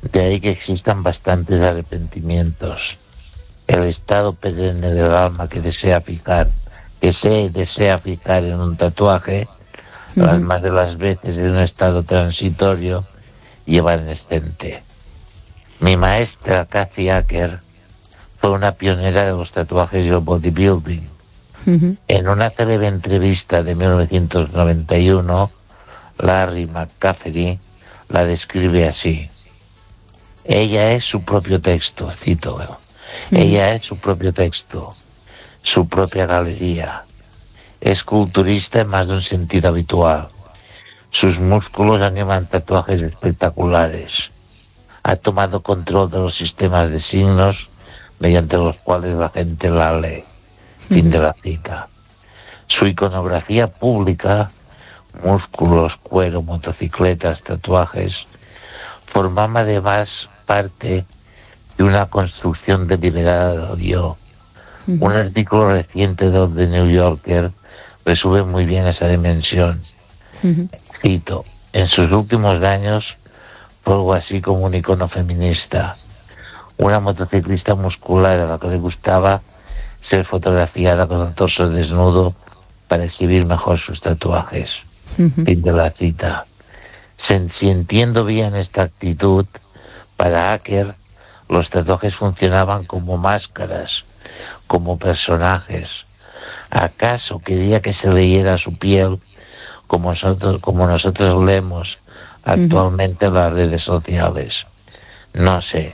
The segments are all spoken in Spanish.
De ahí que existan bastantes arrepentimientos. El estado perenne del alma que se desea fijar en un tatuaje, las más de las veces en un estado transitorio y evanescente. Mi maestra, Kathy Acker, fue una pionera de los tatuajes y el bodybuilding. En una célebre entrevista de 1991, Larry McCaffery la describe así: ella es su propio texto, cito, ella es su propio texto, su propia galería. Es culturista en más de un sentido habitual. Sus músculos animan tatuajes espectaculares. Ha tomado control de los sistemas de signos mediante los cuales la gente la lee. Fin de la cita. Su iconografía pública, músculos, cuero, motocicletas, tatuajes, formaba además parte de una construcción deliberada del yo. Un artículo reciente de The New Yorker resume muy bien esa dimensión. Cito: en sus últimos años fue algo así como un icono feminista, una motociclista muscular a la que le gustaba ser fotografiada con el torso desnudo para exhibir mejor sus tatuajes. Fin de la cita. Si entiendo bien esta actitud, para Acker los tatuajes funcionaban como máscaras, como personajes. ¿Acaso quería que se leyera su piel como nosotros leemos actualmente en las redes sociales? No sé.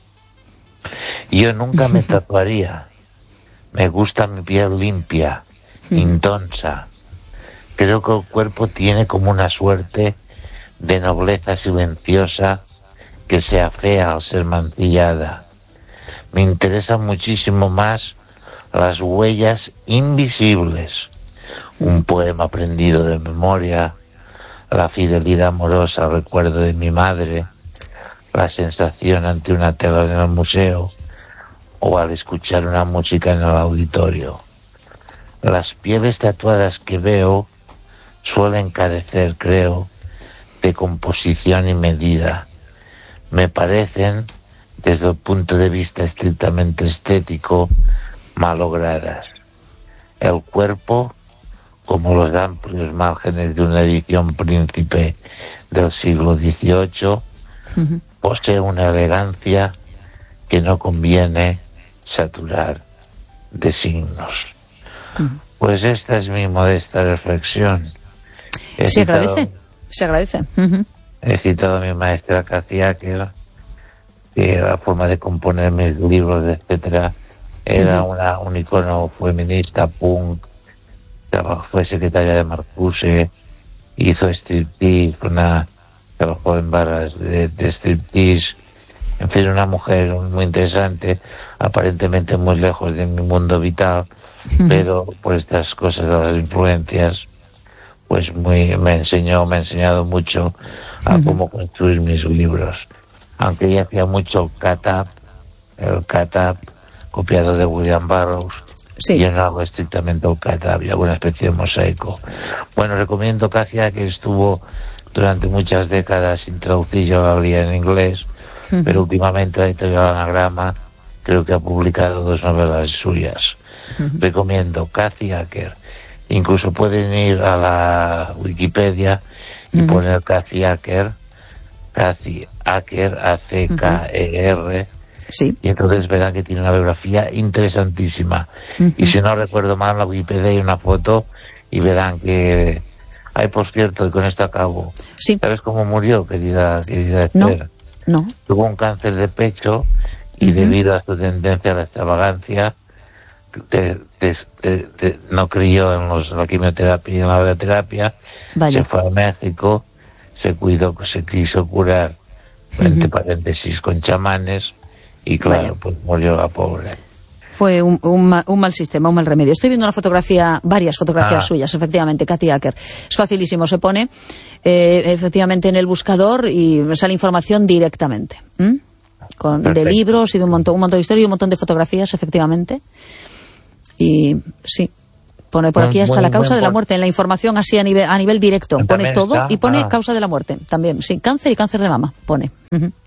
Yo nunca me tatuaría. Me gusta mi piel limpia, intensa. Creo que el cuerpo tiene como una suerte de nobleza silenciosa que se afea al ser mancillada. Me interesan muchísimo más las huellas invisibles, un poema aprendido de memoria, la fidelidad amorosa al recuerdo de mi madre, la sensación ante una tela en el museo o al escuchar una música en el auditorio. Las pieles tatuadas que veo suelen carecer, creo, de composición y medida. Me parecen, desde el punto de vista estrictamente estético, malogradas. El cuerpo, como los amplios márgenes de una edición príncipe del siglo XVIII, posee una elegancia que no conviene saturar de signos. Pues esta es mi modesta reflexión. Se agradece. He citado a mi maestra Kathy Acker, que la forma de componer mis libros, etcétera, era un icono feminista, punk, fue secretaria de Marcuse, hizo striptease, trabajó en barras de striptease, en fin, una mujer muy interesante, aparentemente muy lejos de mi mundo vital, pero por estas cosas de las influencias, pues me ha enseñado mucho a cómo construir mis libros. Aunque ella hacía mucho el cut-up, copiado de William Burroughs, yo no hago estrictamente el cut-up, yo hago una especie de mosaico. Bueno, recomiendo Katia, que estuvo durante muchas décadas introducida, yo hablaría en inglés, pero últimamente la editorial Anagrama creo que ha publicado 2 novelas suyas. Recomiendo Kathy Acker. Incluso pueden ir a la Wikipedia y poner Kathy Acker, A-C-K-E-R, y entonces verán que tiene una biografía interesantísima. Y si no recuerdo mal, en la Wikipedia hay una foto y verán que... Ay, por cierto, y con esto acabo. ¿Sabes cómo murió, querida Esther? No. Tuvo un cáncer de pecho y debido a su tendencia a la extravagancia, no creyó en la quimioterapia y en la radioterapia. Se fue a México, se cuidó, se quiso curar, entre paréntesis, con chamanes, y claro, pues murió la pobre. Fue un mal sistema, un mal remedio. Estoy viendo varias fotografías suyas, efectivamente, Kathy Acker. Es facilísimo, se pone efectivamente en el buscador y sale información directamente. De libros y de un montón de historia y un montón de fotografías, efectivamente. Y sí, pone por aquí hasta la causa de la muerte, en la información así a nivel directo. Pone todo y pone causa de la muerte también. Sí, cáncer y cáncer de mama, pone.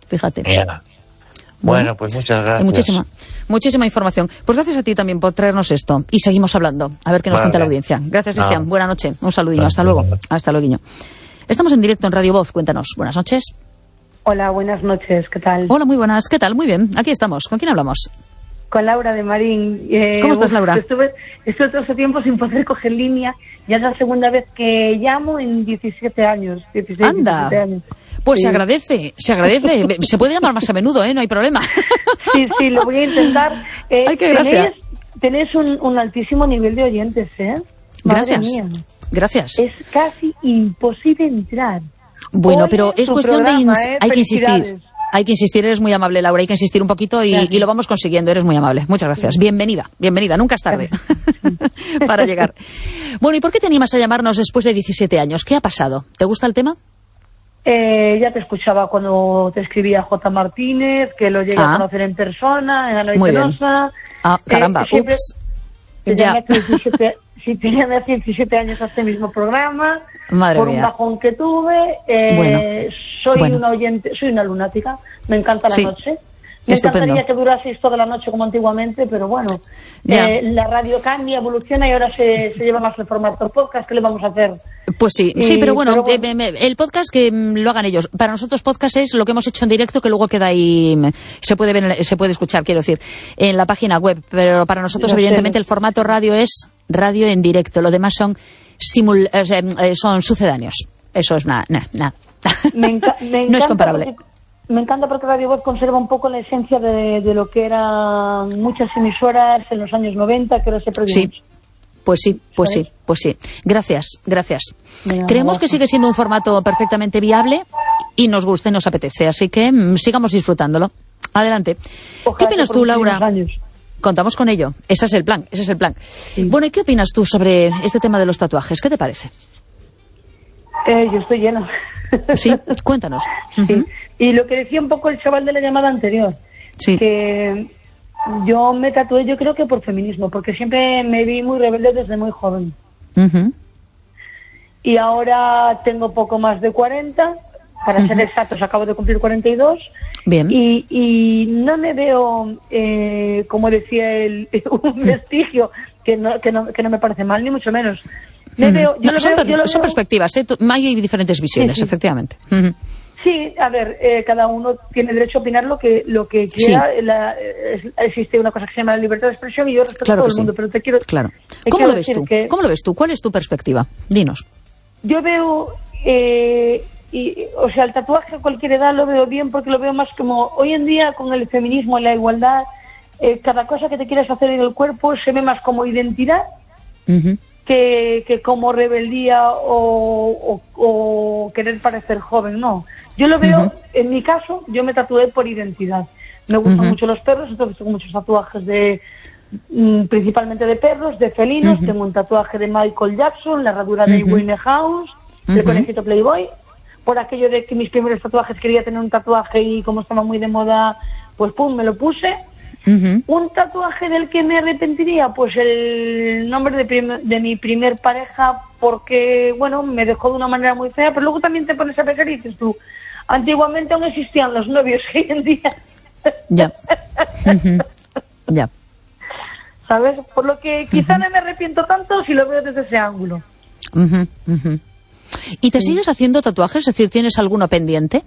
fíjate. Yeah. Bueno, pues muchas gracias. Muchísima información. Pues gracias a ti también por traernos esto. Y seguimos hablando. A ver qué nos cuenta la audiencia. Gracias, Cristian. Buenas noches. Un saludinho. Hasta luego. Hasta luego. Estamos en directo en Radio Voz. Cuéntanos. Buenas noches. Hola, buenas noches. ¿Qué tal? Hola, muy buenas. ¿Qué tal? Muy bien. Aquí estamos. ¿Con quién hablamos? Con Laura de Marín. ¿Cómo estás, Laura? Estuve todo ese tiempo sin poder coger línea. Ya es la segunda vez que llamo en 17 años. 16, ¡Anda! 17 años. Pues sí. se agradece. Se puede llamar más a menudo, no hay problema. Sí, lo voy a intentar. Ay, qué gracia. Tenés un altísimo nivel de oyentes, Gracias. Madre mía. Gracias. Es casi imposible entrar. Bueno, pero es cuestión hay que insistir. Hay que insistir, eres muy amable, Laura, hay que insistir un poquito y lo vamos consiguiendo, eres muy amable. Muchas gracias. Bienvenida, nunca es tarde para llegar. Bueno, ¿y por qué te animas a llamarnos después de 17 años? ¿Qué ha pasado? ¿Te gusta el tema? Ya te escuchaba cuando te escribía J. Martínez, que lo llegué a conocer en persona, en la Noitenosa. Caramba, ups. Ya. Si tenía 17 años a este mismo programa, Madre por mía. un bajón que tuve, soy una oyente, soy una lunática, me encanta la noche. Me encantaría que duraseis toda la noche como antiguamente, pero bueno, la radio cambia, evoluciona y ahora se lleva más el formato podcast. ¿Qué le vamos a hacer? Pues sí, pero bueno, el podcast que lo hagan ellos. Para nosotros podcast es lo que hemos hecho en directo, que luego queda ahí, se puede ver, se puede escuchar, quiero decir, en la página web. Pero para nosotros, evidentemente, el formato radio es radio en directo. Lo demás son sucedáneos. Eso es nada. No es comparable. Me encanta porque Radio Voz conserva un poco la esencia de lo que eran muchas emisoras en los años 90, que ahora se perdió mucho. Pues sí. Gracias. Creemos que sigue siendo un formato perfectamente viable y nos gusta y nos apetece, así que sigamos disfrutándolo. Adelante. Ojalá. ¿Qué opinas tú, Laura? Contamos con ello. Ese es el plan. Sí. Bueno, ¿y qué opinas tú sobre este tema de los tatuajes? ¿Qué te parece? Yo estoy llena. Sí, cuéntanos. Sí. Y lo que decía un poco el chaval de la llamada anterior, que yo me tatué, yo creo que por feminismo, porque siempre me vi muy rebelde desde muy joven. Y ahora tengo poco más de 40, para ser exactos, acabo de cumplir 42. Bien. Y no me veo, como decía él, un vestigio, que no me parece mal, ni mucho menos. Son perspectivas, hay diferentes visiones, sí. Efectivamente. Sí, a ver, cada uno tiene derecho a opinar lo que quiera. Existe una cosa que se llama la libertad de expresión y yo respeto a todo el mundo, pero te quiero... Claro. ¿Cómo lo ves tú? ¿Cómo lo ves tú? ¿Cuál es tu perspectiva? Dinos. Yo veo... el tatuaje a cualquier edad lo veo bien porque lo veo más como... Hoy en día, con el feminismo y la igualdad, cada cosa que te quieras hacer en el cuerpo se ve más como identidad que como rebeldía o querer parecer joven, no. Yo lo veo, en mi caso, yo me tatué por identidad. Me gustan mucho los perros, entonces tengo muchos tatuajes principalmente de perros, de felinos. Tengo un tatuaje de Michael Jackson, la herradura de Winehouse, el conejito Playboy. Por aquello de que mis primeros tatuajes quería tener un tatuaje y como estaba muy de moda, pues pum, me lo puse. Un tatuaje del que me arrepentiría, pues el nombre de mi primer pareja, porque, bueno, me dejó de una manera muy fea, pero luego también te pones a pensar y dices tú, antiguamente aún existían los novios, hoy en día. Ya. Ya. ¿Sabes? Por lo que quizá no me arrepiento tanto si lo veo desde ese ángulo. ¿Y te sigues haciendo tatuajes? Es decir, ¿tienes alguno pendiente?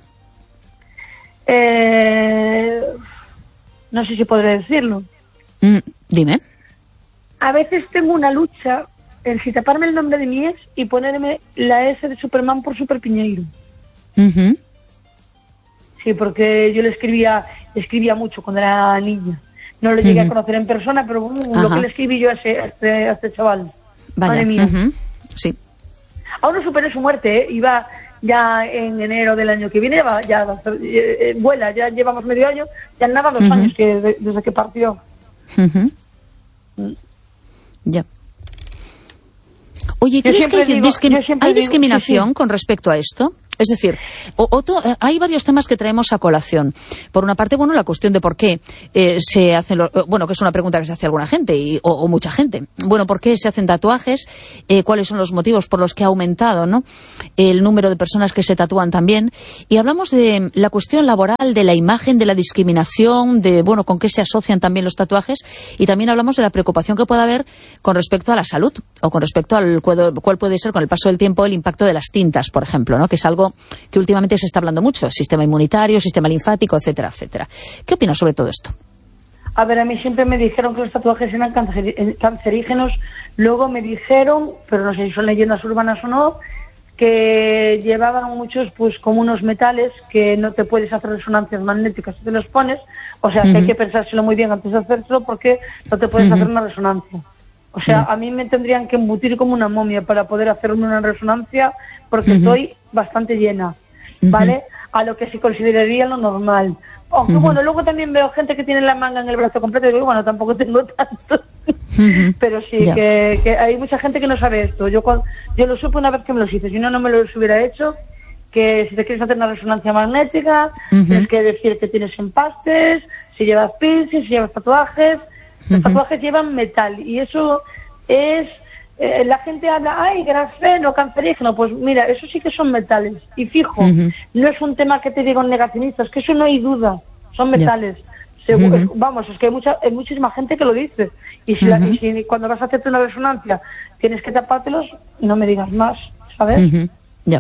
No sé si podré decirlo. Dime. A veces tengo una lucha en si taparme el nombre de mi ex y ponerme la S de Superman por Super Piñeiro. Sí, porque yo le escribía mucho cuando era niña. No lo llegué a conocer en persona, pero lo que le escribí yo a este chaval. Vaya. Madre mía. Sí. Aún no superé su muerte, Iba ya en enero del año que viene, vuela, ya llevamos medio año, ya nada 2 años desde que partió. Ya. Oye, ¿crees que hay discriminación con respecto a esto? Es decir, hay varios temas que traemos a colación. Por una parte, bueno, la cuestión de por qué se hacen que es una pregunta que se hace a alguna gente o mucha gente. Bueno, ¿por qué se hacen tatuajes? ¿Cuáles son los motivos por los que ha aumentado, ¿no?, el número de personas que se tatúan también? Y hablamos de la cuestión laboral, de la imagen, de la discriminación, de, bueno, con qué se asocian también los tatuajes, y también hablamos de la preocupación que puede haber con respecto a la salud o con respecto al cuál puede ser, con el paso del tiempo, el impacto de las tintas, por ejemplo, ¿no?, que es algo que últimamente se está hablando mucho, sistema inmunitario, sistema linfático, etcétera, etcétera. ¿Qué opinas sobre todo esto? A ver, a mí siempre me dijeron que los tatuajes eran cancerígenos, luego me dijeron, pero no sé si son leyendas urbanas o no, que llevaban muchos, pues, como unos metales que no te puedes hacer resonancias magnéticas si te los pones, o sea, que hay que pensárselo muy bien antes de hacérselo porque no te puedes hacer una resonancia. O sea, a mí me tendrían que embutir como una momia para poder hacerme una resonancia porque estoy bastante llena, ¿vale? A lo que se consideraría lo normal. Aunque, bueno, luego también veo gente que tiene la manga en el brazo completo y digo, bueno, tampoco tengo tanto. Pero sí, que hay mucha gente que no sabe esto. Yo lo supe una vez que me los hice, si no, no me los hubiera hecho. Que si te quieres hacer una resonancia magnética, tienes que decir que tienes empastes, si llevas piercing, si llevas tatuajes. Los tatuajes llevan metal y eso es... la gente habla, ay, grafeno, cancerígeno. Pues mira, eso sí que son metales. Y fijo, no es un tema que te digo negacionista, es que eso no hay duda. Son metales. Vamos, es que hay muchísima gente que lo dice. Y si cuando vas a hacerte una resonancia tienes que tapártelos, no me digas más, ¿sabes? Ya.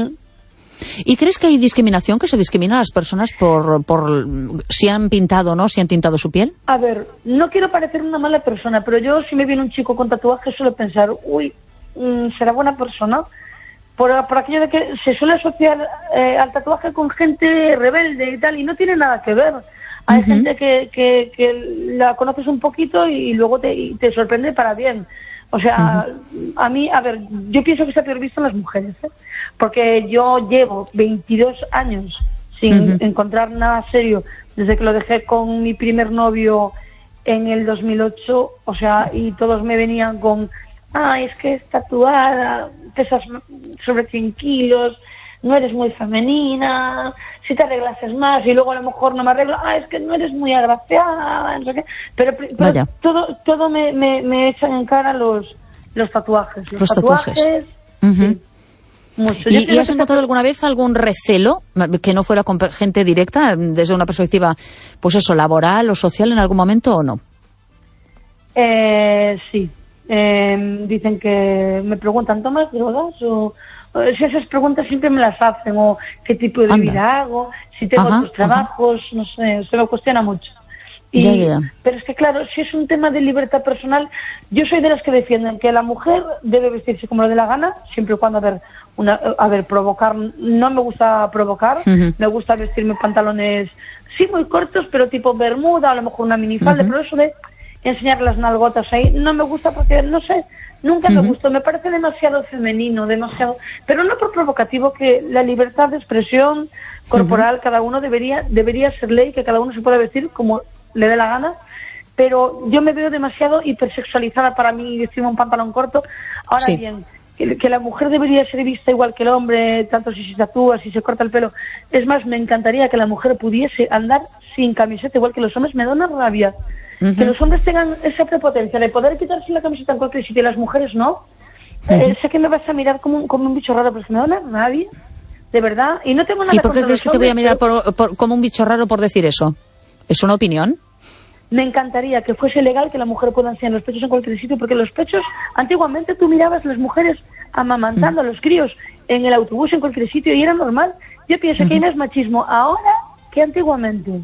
¿Y crees que hay discriminación, que se discrimina a las personas por si han pintado o no, si han tintado su piel? A ver, no quiero parecer una mala persona, pero yo, si me viene un chico con tatuajes, suelo pensar, ¿será buena persona? Por aquello de que se suele asociar al tatuaje con gente rebelde y tal, y no tiene nada que ver. Hay gente que la conoces un poquito y luego te sorprende para bien. O sea, yo pienso que está peor visto en las mujeres, ¿eh? Porque yo llevo 22 años sin encontrar nada serio desde que lo dejé con mi primer novio en el 2008, o sea, y todos me venían con, es que es tatuada, pesas sobre 100 kilos, no eres muy femenina, si te arreglases más, y luego a lo mejor no me arreglo, es que no eres muy agraciada, no sé qué. Pero todo me echan en cara los tatuajes. Los tatuajes. Sí. Mucho. ¿Y has notado alguna vez algún recelo que no fuera con gente directa, desde una perspectiva, pues eso, laboral o social en algún momento o no? Sí. Dicen que me preguntan, ¿tomas drogas? O si esas preguntas siempre me las hacen, o qué tipo de vida hago, si tengo otros trabajos, no sé, se me cuestiona mucho. Pero es que, claro, si es un tema de libertad personal, yo soy de las que defienden que la mujer debe vestirse como le dé la gana, siempre y cuando provocar, no me gusta provocar, me gusta vestirme pantalones, sí, muy cortos, pero tipo bermuda, a lo mejor una minifalda, pero eso de enseñar las nalgotas ahí, no me gusta porque, no sé, nunca me gustó, me parece demasiado femenino, pero no por provocativo, que la libertad de expresión corporal, cada uno debería ser ley, que cada uno se pueda vestir como le dé la gana, pero yo me veo demasiado hipersexualizada para mí vestirme un pantalón corto. Ahora bien, que la mujer debería ser vista igual que el hombre, tanto si se tatúa, si se corta el pelo. Es más, me encantaría que la mujer pudiese andar sin camiseta igual que los hombres. Me da una rabia que los hombres tengan esa prepotencia de poder quitarse la camiseta en cualquier sitio y las mujeres no. Sé que me vas a mirar como un bicho raro, pero es que me da una rabia, de verdad. Y no tengo nada. ¿Y por qué crees que te voy a mirar como un bicho raro por decir eso? ¿Es una opinión? Me encantaría que fuese legal que la mujer pueda enseñar los pechos en cualquier sitio, porque los pechos, antiguamente tú mirabas a las mujeres amamantando a los críos en el autobús, en cualquier sitio, y era normal. Yo pienso que hay más machismo ahora que antiguamente.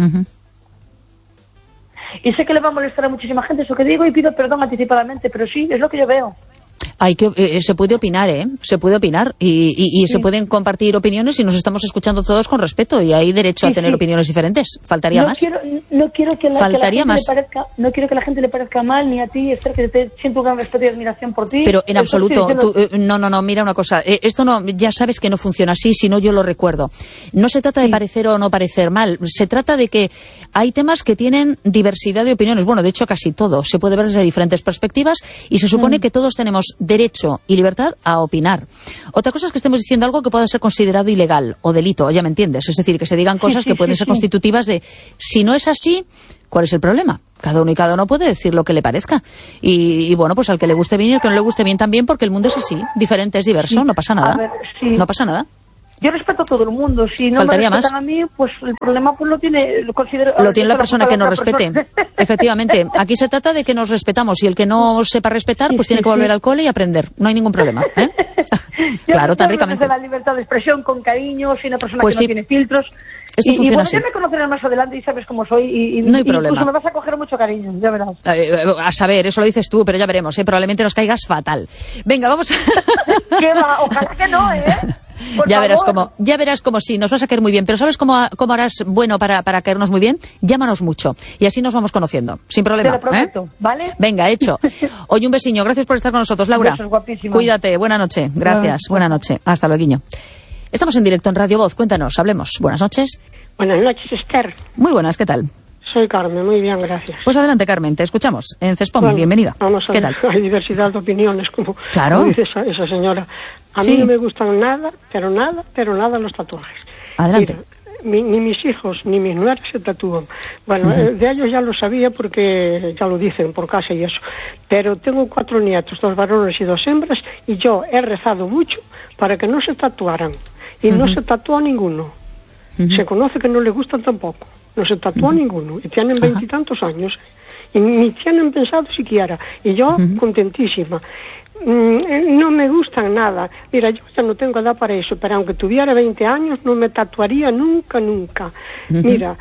Y sé que le va a molestar a muchísima gente eso que digo, y pido perdón anticipadamente, pero sí, es lo que yo veo. Se puede opinar, se puede opinar y se pueden compartir opiniones y nos estamos escuchando todos con respeto y hay derecho a tener opiniones diferentes. Faltaría más. No quiero que la gente le parezca mal, ni a ti, Esther, que te siento un gran respeto y admiración por ti. Pero en absoluto, no, mira una cosa, esto no, ya sabes que no funciona así, si no yo lo recuerdo. No se trata de parecer o no parecer mal, se trata de que hay temas que tienen diversidad de opiniones. Bueno, de hecho casi todo se puede ver desde diferentes perspectivas y se supone que todos tenemos derecho y libertad a opinar. Otra cosa es que estemos diciendo algo que pueda ser considerado ilegal o delito, ya me entiendes. Es decir, que se digan cosas que pueden ser constitutivas de, si no es así, ¿cuál es el problema? Cada uno puede decir lo que le parezca. Y bueno, pues al que le guste bien y al que no le guste bien también, porque el mundo es así, diferente, es diverso, no pasa nada. A ver, no pasa nada. Yo respeto a todo el mundo. Si no Faltaría me respetan más. a mí, pues el problema pues lo considero... Lo tiene la persona que nos respete. Efectivamente. Aquí se trata de que nos respetamos y el que no sepa respetar, pues tiene que volver al cole y aprender. No hay ningún problema. Claro, tan ricamente. La libertad de expresión con cariño, soy una persona pues que no tiene filtros. Esto funciona bueno, así. ya me conocerás más adelante y sabes cómo soy. Y no hay problema. Incluso me vas a coger mucho cariño, ya verás. A saber, eso lo dices tú, pero ya veremos. Probablemente nos caigas fatal. Venga, vamos a... ¿Qué va? Ojalá que no, ¿eh? Ya verás como sí, nos vas a caer muy bien. Pero ¿sabes cómo harás bueno para caernos muy bien? Llámanos mucho. Y así nos vamos conociendo. Sin problema. Te lo prometo, ¿vale? Venga, hecho. Oye, un besiño. Gracias por estar con nosotros, Laura. Besos, guapísima. Cuídate. Buena noche. Gracias. Buena noche. Hasta luego. Estamos en directo en Radio Voz. Cuéntanos. Hablemos. Buenas noches. Buenas noches, Esther. Muy buenas. ¿Qué tal? Soy Carmen. Muy bien, gracias. Pues adelante, Carmen. Te escuchamos. En CESPOM. Bueno, bienvenida. Vamos a ¿Qué ver. tal? Hay diversidad de opiniones, como dice esa señora. A mí no me gustan nada, pero nada los tatuajes. Adelante. Mira, ni mis hijos ni mis nueras se tatúan. Bueno, de ellos ya lo sabía porque ya lo dicen por casa y eso. Pero tengo 4 nietos, 2 varones y 2 hembras, y yo he rezado mucho para que no se tatuaran. Y no se tatúa ninguno. Se conoce que no le gustan tampoco. No se tatúa ninguno. Y tienen 20 y tantos años. Y ni tienen pensado siquiera. Y yo contentísima. No me gustan nada. Mira, yo ya no tengo edad para eso, pero aunque tuviera 20 años no me tatuaría nunca. Mira,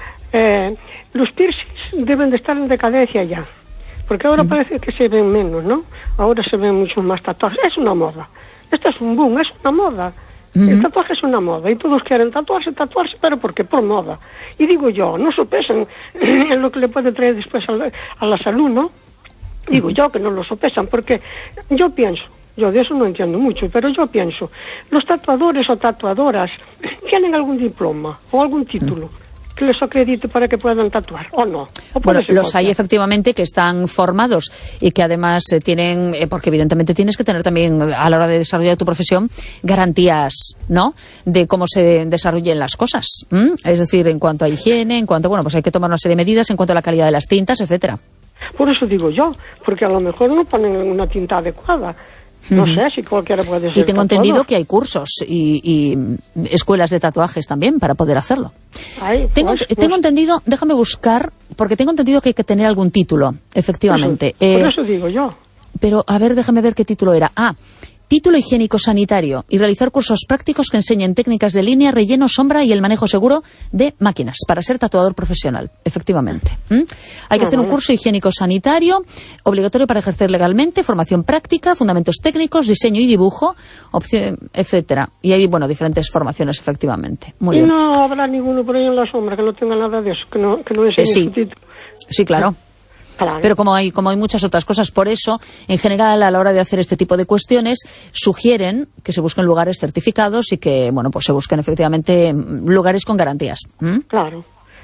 los piercings deben de estar en decadencia ya, porque ahora parece que se ven menos, ¿no? Ahora se ven muchos más tatuajes. Es una moda. Esto es un boom, es una moda. El tatuaje es una moda y todos quieren tatuarse, pero ¿por qué? Por moda. Y digo yo, no sopesan en lo que le puede traer después a la salud, ¿no? Digo yo que no lo sopesan, porque yo pienso, yo de eso no entiendo mucho, pero yo pienso, los tatuadores o tatuadoras tienen algún diploma o algún título que les acredite para que puedan tatuar, ¿o no? Bueno, los hay efectivamente que están formados y que además tienen, porque evidentemente tienes que tener también a la hora de desarrollar tu profesión garantías, ¿no?, de cómo se desarrollen las cosas. Es decir, en cuanto a higiene, en cuanto, bueno, pues hay que tomar una serie de medidas en cuanto a la calidad de las tintas, etcétera. Por eso digo yo, porque a lo mejor no ponen una tinta adecuada. No sé si cualquiera puede ser. Y tengo entendido que hay cursos y escuelas de tatuajes también para poder hacerlo. Tengo entendido, déjame buscar, porque tengo entendido que hay que tener algún título, efectivamente. Por eso digo yo. Pero, a ver, déjame ver qué título era. Título higiénico sanitario y realizar cursos prácticos que enseñen técnicas de línea, relleno, sombra y el manejo seguro de máquinas para ser tatuador profesional, efectivamente. Hay que hacer un curso higiénico sanitario obligatorio para ejercer legalmente, formación práctica, fundamentos técnicos, diseño y dibujo, etcétera. Y hay, bueno, diferentes formaciones, efectivamente. Muy bien. Y no habrá ninguno por ahí en la sombra que no tenga nada de eso, que no enseñe su título. Sí, claro. Claro. Pero como hay muchas otras cosas, por eso, en general, a la hora de hacer este tipo de cuestiones, sugieren que se busquen lugares certificados y que, bueno, pues se busquen efectivamente lugares con garantías. Claro.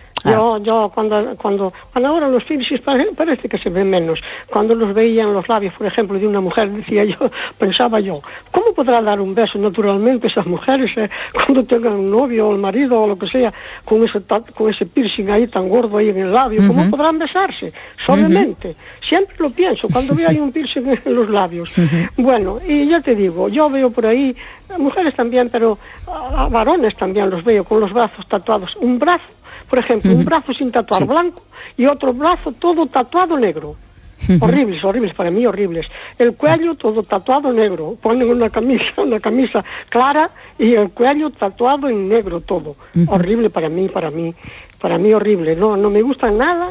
Yo cuando ahora los piercings parece que se ven menos. Cuando los veía en los labios, por ejemplo, de una mujer, pensaba yo, ¿cómo podrá dar un beso naturalmente esas mujeres cuando tengan un novio o el marido o lo que sea con ese piercing ahí tan gordo ahí en el labio? ¿Cómo podrán besarse? Suavemente. Siempre lo pienso cuando veo ahí un piercing en los labios. Bueno, y ya te digo, yo veo por ahí mujeres también, pero a varones también los veo con los brazos tatuados. Un brazo, por ejemplo, un brazo sin tatuar blanco y otro brazo todo tatuado negro. Horribles, para mí horribles. El cuello todo tatuado negro. Ponen una camisa clara y el cuello tatuado en negro todo. Horrible para mí horrible. No me gusta nada.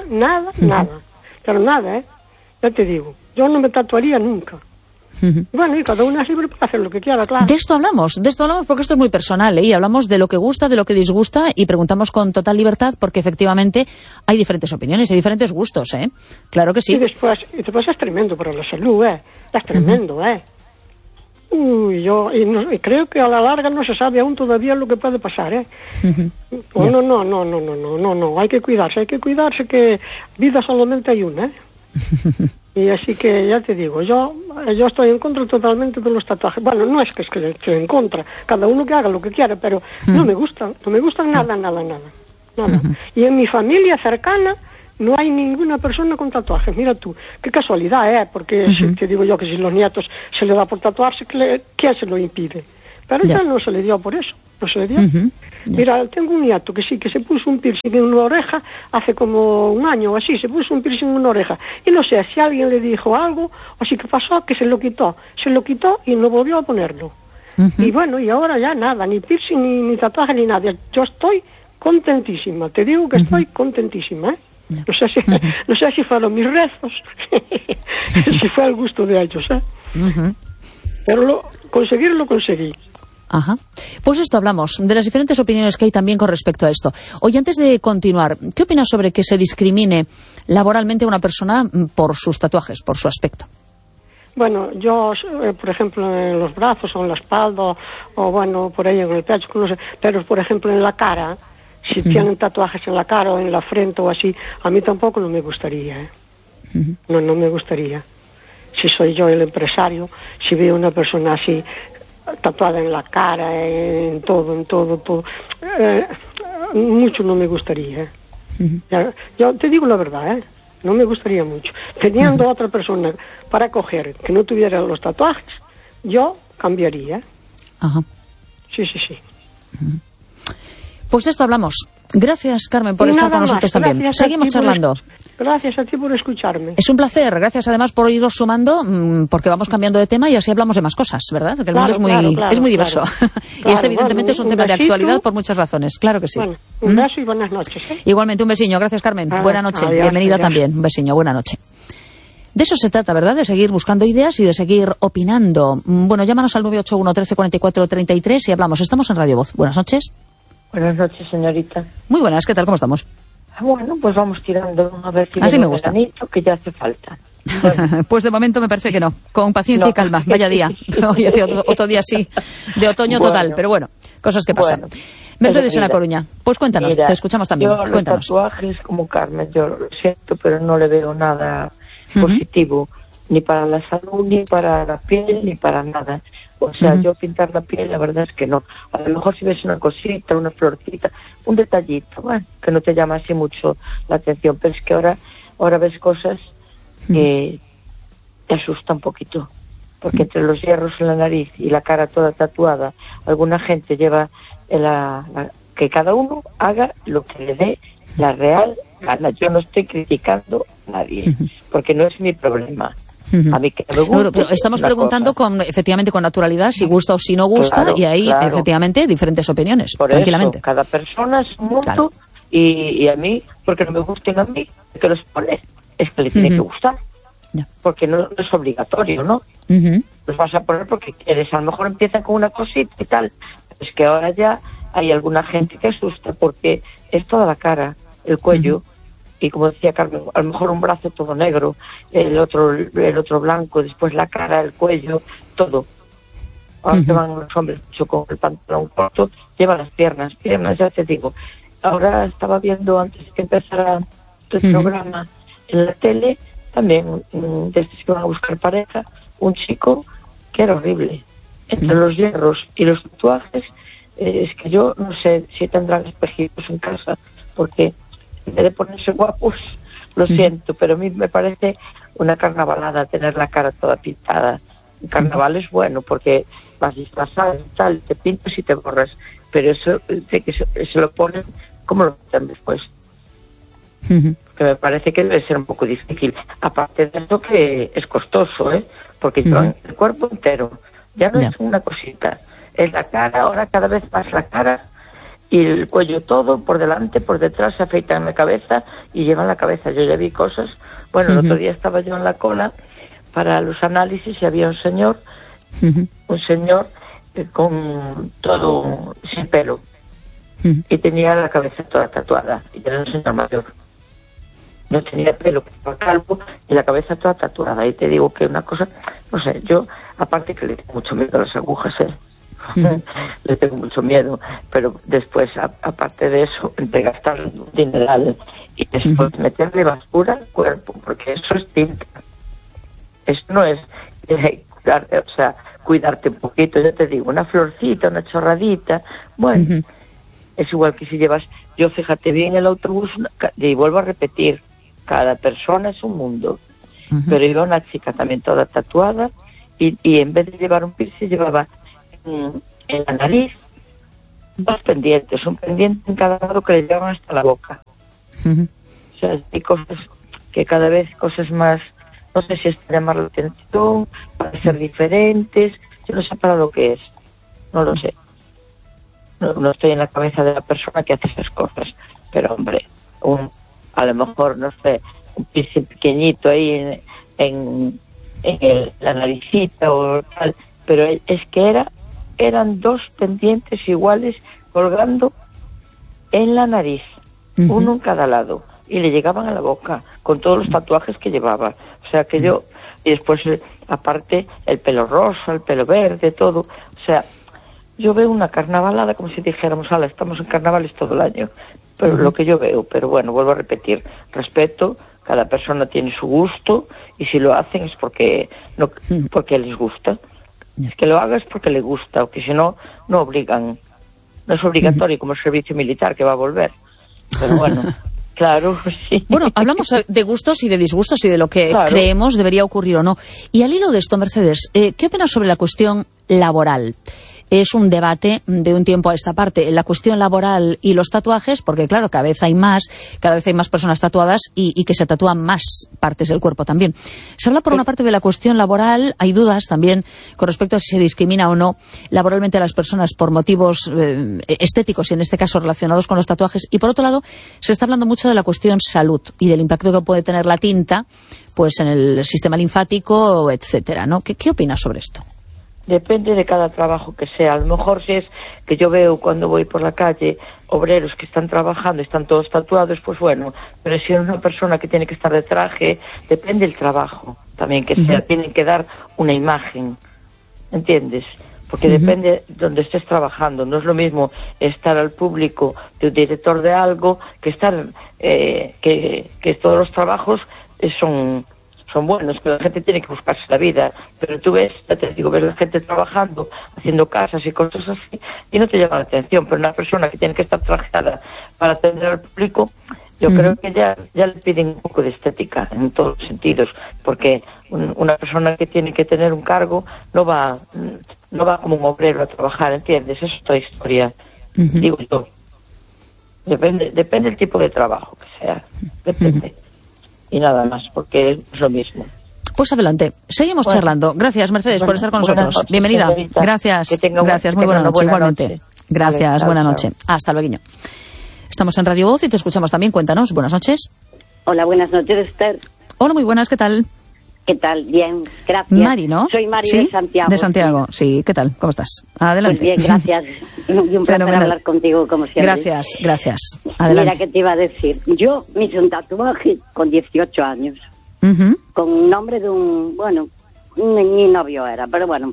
Pero nada, ya te digo. Yo no me tatuaría nunca. Bueno, y cada uno es libre para hacer lo que quiera, claro. De esto hablamos porque esto es muy personal, y hablamos de lo que gusta, de lo que disgusta, y preguntamos con total libertad, porque efectivamente hay diferentes opiniones, hay diferentes gustos, Claro que sí. Y después es tremendo para la salud, Es tremendo, Y creo que a la larga no se sabe aún todavía lo que puede pasar, No, hay que cuidarse, que vida solamente hay una, Y así que ya te digo, yo estoy en contra totalmente de los tatuajes. Bueno, no es que estoy en contra, cada uno que haga lo que quiera, pero no me gustan nada. Y en mi familia cercana no hay ninguna persona con tatuajes. Mira tú, qué casualidad, porque te digo yo que si los nietos se le da por tatuarse, ¿quién se lo impide? Pero ya no se le dio por eso, no se le dio. Mira, tengo un nieto que sí, que se puso un piercing en una oreja hace como un año o así, se puso un piercing en una oreja. Y no sé si alguien le dijo algo, o si que pasó, que se lo quitó y no volvió a ponerlo. Y bueno, y ahora ya nada, ni piercing, ni tatuaje, ni nada. Yo estoy contentísima, te digo que estoy contentísima, ¿eh? No sé si fueron mis rezos, si fue al gusto de ellos, ¿eh? Pero lo conseguí. Ajá. Pues esto hablamos, de las diferentes opiniones que hay también con respecto a esto. Oye, antes de continuar, ¿qué opinas sobre que se discrimine laboralmente a una persona por sus tatuajes, por su aspecto? Bueno, yo, por ejemplo, en los brazos o en la espalda, o bueno, por ahí en el pecho, no sé, pero por ejemplo en la cara, si tienen tatuajes en la cara o en la frente o así, a mí tampoco no me gustaría, ¿eh? No me gustaría. Si soy yo el empresario, si veo una persona así, tatuada en la cara, en todo, mucho no me gustaría. Yo te digo la verdad, no me gustaría mucho. Teniendo otra persona para coger que no tuviera los tatuajes, yo cambiaría. Sí. Pues esto hablamos. Gracias, Carmen, por estar con nosotros también. Seguimos charlando. Gracias a ti por escucharme. Es un placer. Gracias además por irnos sumando, porque vamos cambiando de tema y así hablamos de más cosas, ¿verdad? Que el mundo es muy diverso. Y este evidentemente es un tema de actualidad por muchas razones. Claro que sí. Bueno, un beso y buenas noches. Igualmente, un besiño. Gracias, Carmen. Buena noche. Adiós, bienvenida también. Un besiño. Buena noche. De eso se trata, ¿verdad? De seguir buscando ideas y de seguir opinando. Bueno, llámanos al 981 13 44 33 y hablamos. Estamos en Radio Voz. Buenas noches. Buenas noches, señorita. Muy buenas, ¿qué tal? ¿Cómo estamos? Bueno, pues vamos tirando a ver si así me gusta. Veranito, que ya hace falta. Bueno. Pues de momento me parece que no. Con paciencia y calma. Vaya día. Hoy hace otro día así, de otoño total. Pero bueno, cosas que pasan. Mercedes en La Coruña. Pues cuéntanos, te escuchamos también. Yo los tatuajes como Carmen, yo lo siento, pero no le veo nada positivo. Ni para la salud, ni para la piel, ni para nada. O sea, yo pintar la piel, la verdad es que no. A lo mejor si ves una cosita, una florcita, un detallito, bueno, que no te llama así mucho la atención. Pero es que ahora ves cosas que te asustan un poquito. Porque entre los hierros en la nariz y la cara toda tatuada, alguna gente lleva que cada uno haga lo que le dé la real gana. Yo no estoy criticando a nadie, porque no es mi problema. A mí que me gusta. Bueno, pero estamos preguntando efectivamente con naturalidad si gusta o si no gusta, y ahí efectivamente diferentes opiniones. Por tranquilamente. Eso, cada persona es un mundo y a mí, porque no me gusten a mí, que los pone, es que le tiene que gustar. Porque no es obligatorio, ¿no? Los vas a poner porque quieres. A lo mejor empiezan con una cosita y tal. Es que ahora ya hay alguna gente que asusta porque es toda la cara, el cuello. Y como decía Carmen, a lo mejor un brazo todo negro, el otro blanco, después la cara, el cuello, todo. Ahora que van los hombres mucho con el pantalón corto, lleva las piernas, ya te digo. Ahora estaba viendo, antes que empezara el programa en la tele, también desde que van a buscar pareja, un chico que era horrible. Entre los hierros y los tatuajes, es que yo no sé si tendrán espejitos en casa, porque en vez de ponerse guapos, lo siento, pero a mí me parece una carnavalada tener la cara toda pintada. Un carnaval es bueno porque vas disfrazado y tal, te pintas y te borras, pero eso de que se lo ponen, ¿cómo lo quitan después? Que me parece que debe ser un poco difícil. Aparte de esto que es costoso, porque llevan el cuerpo entero, ya no es una cosita, es la cara, ahora cada vez más la cara y el cuello todo, por delante, por detrás, se afeitan la cabeza y llevan la cabeza. Yo ya vi cosas, bueno, el otro día estaba yo en la cola para los análisis y había un señor con todo sin pelo y tenía la cabeza toda tatuada y era un señor mayor. No tenía pelo, estaba calvo y la cabeza toda tatuada. Y te digo que una cosa, no sé, yo, aparte que le tengo mucho miedo a las agujas, le tengo mucho miedo, pero después, aparte de eso, entre gastar un dineral y después meterle basura al cuerpo, porque eso es tinta. Eso no es cuidarte un poquito, yo te digo, una florcita, una chorradita, bueno, es igual que si llevas, yo fíjate bien el autobús, y vuelvo a repetir, cada persona es un mundo, pero iba una chica también toda tatuada, y en vez de llevar un piercing llevaba en la nariz 2 pendientes, un pendiente en cada lado que le llevaban hasta la boca. O sea, hay cosas que cada vez, cosas más, no sé si es para llamar la atención, para ser diferentes, yo no sé para lo que es, no lo sé. No estoy en la cabeza de la persona que hace esas cosas, pero hombre, a lo mejor, no sé, un piercing pequeñito ahí en la naricita o tal, pero es que eran 2 pendientes iguales colgando en la nariz, uno en cada lado, y le llegaban a la boca con todos los tatuajes que llevaba. O sea que yo, y después aparte el pelo rosa, el pelo verde, todo, o sea, yo veo una carnavalada como si dijéramos, estamos en carnavales todo el año, pero lo que yo veo, pero bueno, vuelvo a repetir, respeto, cada persona tiene su gusto, y si lo hacen es porque les gusta. Es que lo hagas porque le gusta, o que si no, no obligan. No es obligatorio como el servicio militar que va a volver. Pero bueno, claro, sí. Bueno, hablamos de gustos y de disgustos y de lo que creemos debería ocurrir o no. Y al hilo de esto, Mercedes, ¿qué opinas sobre la cuestión laboral? Es un debate de un tiempo a esta parte, la cuestión laboral y los tatuajes, porque claro, cada vez hay más personas tatuadas y que se tatúan más partes del cuerpo también. Se habla por una parte de la cuestión laboral, hay dudas también con respecto a si se discrimina o no laboralmente a las personas por motivos estéticos y en este caso relacionados con los tatuajes, y por otro lado se está hablando mucho de la cuestión salud y del impacto que puede tener la tinta pues en el sistema linfático, etcétera, ¿no? ¿Qué opinas sobre esto? Depende de cada trabajo que sea. A lo mejor si es que yo veo cuando voy por la calle obreros que están trabajando y están todos tatuados, pues bueno, pero si es una persona que tiene que estar de traje, depende del trabajo también que sea, tienen que dar una imagen, ¿entiendes? Porque depende de donde estés trabajando. No es lo mismo estar al público de un director de algo que estar, que todos los trabajos son buenos, que la gente tiene que buscarse la vida, pero tú ves, ya te digo, ves la gente trabajando, haciendo casas y cosas así, y no te llama la atención, pero una persona que tiene que estar trajeada para atender al público, yo creo que ya le piden un poco de estética en todos los sentidos, porque una persona que tiene que tener un cargo no va como un obrero a trabajar, ¿entiendes? Eso es toda historia, digo yo. Depende del tipo de trabajo que sea, depende. Y nada más, porque es lo mismo. Pues adelante, seguimos charlando. Gracias, Mercedes, por estar con nosotros. Noches, bienvenida. Señorita. Gracias, muy buena noche, igualmente. Gracias, Vale, buena chao. noche. Hasta luego. Estamos en Radio Voz y te escuchamos también. Cuéntanos, buenas noches. Hola, buenas noches, Esther. Hola, muy buenas, ¿qué tal? ¿Qué tal? Bien, gracias. Mari, ¿no? Soy Mari ¿Sí? de Santiago. De Santiago, sí. ¿Qué tal? ¿Cómo estás? Adelante. Pues bien, gracias. Y un placer hablar contigo, como siempre. Gracias. Adelante. Mira, ¿qué te iba a decir? Yo me hice un tatuaje con 18 años, con nombre de mi novio era, pero bueno.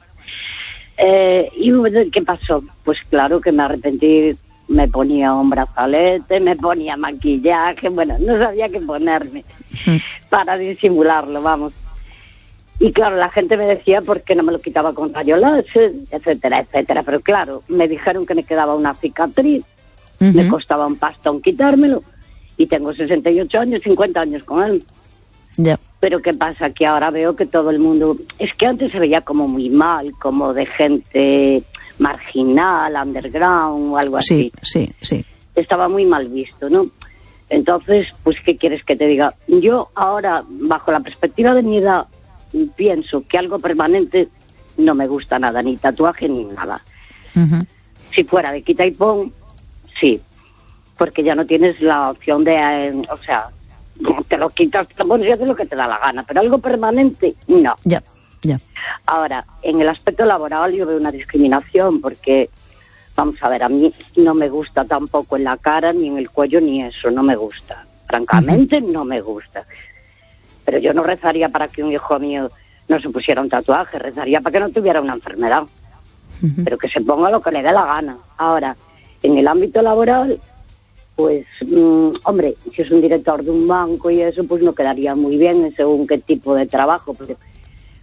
¿Y qué pasó? Pues claro que me arrepentí, me ponía un brazalete, me ponía maquillaje, bueno, no sabía qué ponerme para disimularlo, vamos. Y claro, la gente me decía por qué no me lo quitaba con rayo láser, etcétera, etcétera. Pero claro, me dijeron que me quedaba una cicatriz, me costaba un pastón quitármelo, y tengo 68 años, 50 años con él. Ya. Pero ¿qué pasa? Que ahora veo que todo el mundo... Es que antes se veía como muy mal, como de gente marginal, underground o algo así. Sí. Estaba muy mal visto, ¿no? Entonces, pues, ¿qué quieres que te diga? Yo ahora, bajo la perspectiva de mi edad, pienso que algo permanente no me gusta nada, ni tatuaje ni nada. Si fuera de quita y pon, sí, porque ya no tienes la opción de, te lo quitas, te lo pones y haces lo que te da la gana, pero algo permanente, no. Ya. Ahora, en el aspecto laboral yo veo una discriminación, porque, vamos a ver, a mí no me gusta tampoco en la cara, ni en el cuello, ni eso, no me gusta. Francamente, no me gusta. Pero yo no rezaría para que un hijo mío no se pusiera un tatuaje, rezaría para que no tuviera una enfermedad. Pero que se ponga lo que le dé la gana. Ahora, en el ámbito laboral, pues, hombre, si es un director de un banco y eso, pues no quedaría muy bien según qué tipo de trabajo. Porque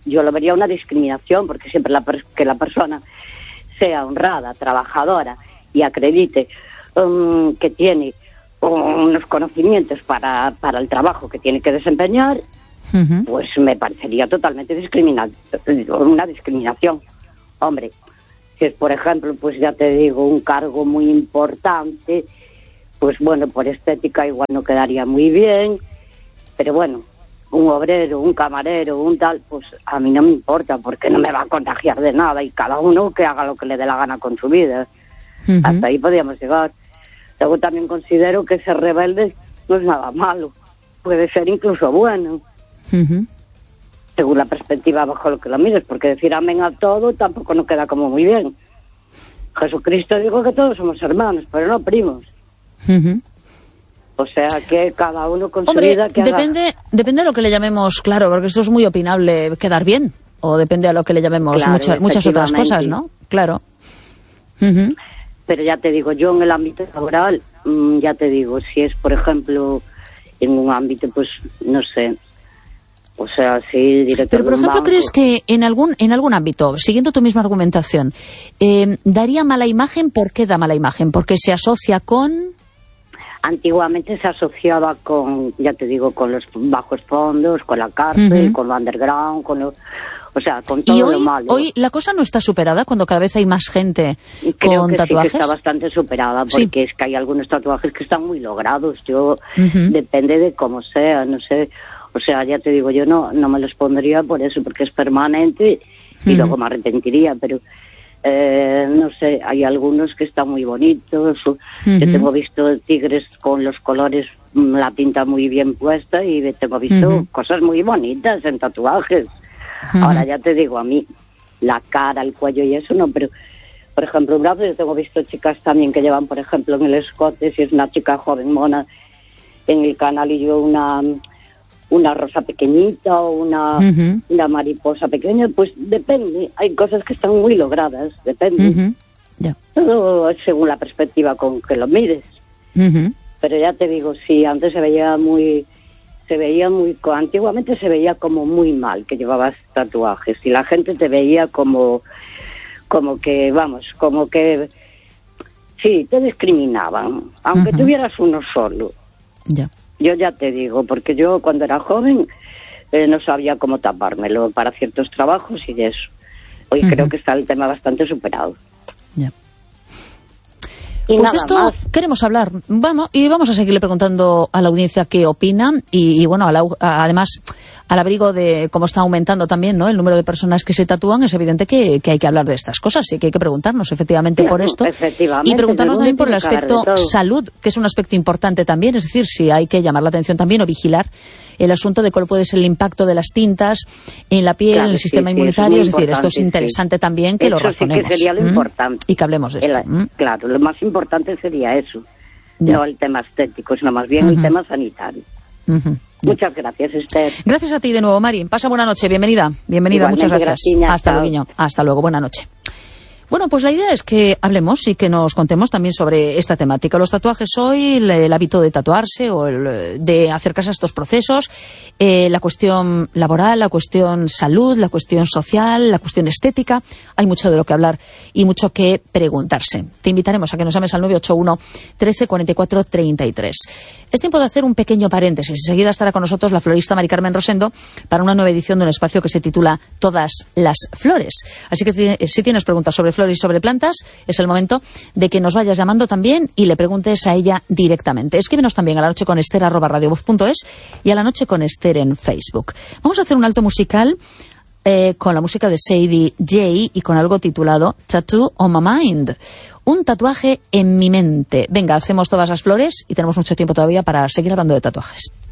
yo lo vería una discriminación, porque siempre que la persona sea honrada, trabajadora y acredite que tiene unos conocimientos para el trabajo que tiene que desempeñar, pues me parecería totalmente una discriminación. Hombre, si es, por ejemplo, pues ya te digo, un cargo muy importante, pues bueno, por estética igual no quedaría muy bien, pero bueno, un obrero, un camarero, un tal, pues a mí no me importa, porque no me va a contagiar de nada, y cada uno que haga lo que le dé la gana con su vida. Hasta ahí podríamos llegar. Luego también considero que ser rebelde no es nada malo, puede ser incluso bueno, según la perspectiva bajo lo que lo mires, porque decir amén a todo tampoco nos queda como muy bien. Jesucristo dijo que todos somos hermanos, pero no primos. O sea que cada uno con su vida que depende de lo que le llamemos, claro, porque esto es muy opinable, quedar bien, o depende de lo que le llamemos, claro, muchas otras cosas, ¿no? Claro. Pero ya te digo, yo en el ámbito laboral, ya te digo, si es, por ejemplo, en un ámbito, pues, no sé, o sea, sí, director. Pero, por ejemplo, banco, ¿crees que en algún ámbito, siguiendo tu misma argumentación, daría mala imagen? ¿Por qué da mala imagen? ¿Porque se asocia con...? Antiguamente se asociaba con, ya te digo, con los bajos fondos, con la cárcel, con lo underground, con lo... O sea, con todo lo malo. Hoy la cosa no está superada cuando cada vez hay más gente con tatuajes. Sí, que está bastante superada, porque es que hay algunos tatuajes que están muy logrados. Yo, depende de cómo sea, no sé. O sea, ya te digo, yo no me los pondría por eso, porque es permanente y luego me arrepentiría, pero no sé, hay algunos que están muy bonitos. Yo tengo visto tigres con los colores, la tinta muy bien puesta, y tengo visto cosas muy bonitas en tatuajes. Ahora ya te digo, a mí la cara, el cuello y eso no, pero por ejemplo un brazo, yo tengo visto chicas también que llevan, por ejemplo, en el escote, si es una chica joven mona, en el canal, y yo una rosa pequeñita o una mariposa pequeña, pues depende, hay cosas que están muy logradas, depende. Todo según la perspectiva con que lo mires. Pero ya te digo, sí, antes antiguamente se veía como muy mal que llevabas tatuajes, y la gente te veía como que, vamos, como que sí, te discriminaban, aunque tuvieras uno solo. Yo ya te digo, porque yo cuando era joven no sabía cómo tapármelo para ciertos trabajos y eso. Hoy creo que está el tema bastante superado. Pues esto más queremos hablar. Vamos a seguirle preguntando a la audiencia qué opina, y bueno, además, al abrigo de cómo está aumentando también, ¿no?, el número de personas que se tatúan, es evidente que hay que hablar de estas cosas y que hay que preguntarnos efectivamente por esto, y preguntarnos también por el aspecto salud, que es un aspecto importante también, es decir, si hay que llamar la atención también o vigilar el asunto de cuál puede ser el impacto de las tintas en la piel, en el sistema inmunitario, es decir, esto es interesante también que lo razonemos. Sí que sería lo importante. Y que hablemos de esto. Claro, lo más importante sería eso, no el tema estético, sino más bien el tema sanitario. Muchas gracias, Esther. Gracias a ti de nuevo, Mari. Pasa buena noche, bienvenida, igualmente, muchas gracias. Hasta luego, hasta luego, buena noche. Bueno, pues la idea es que hablemos y que nos contemos también sobre esta temática. Los tatuajes hoy, el hábito de tatuarse o de acercarse a estos procesos, la cuestión laboral, la cuestión salud, la cuestión social, la cuestión estética. Hay mucho de lo que hablar y mucho que preguntarse. Te invitaremos a que nos llames al 981 13 44 33. Es tiempo de hacer un pequeño paréntesis. Enseguida estará con nosotros la florista Mari Carmen Rosendo para una nueva edición de un espacio que se titula Todas las Flores. Así que si tienes preguntas sobre flores y sobre plantas, es el momento de que nos vayas llamando también y le preguntes a ella directamente. Escríbenos también a la noche con Esther @radiovoz.es y a la noche con Esther en Facebook. Vamos a hacer un alto musical con la música de Sadie J y con algo titulado Tattoo on My Mind. Un tatuaje en mi mente. Venga, hacemos todas las flores y tenemos mucho tiempo todavía para seguir hablando de tatuajes.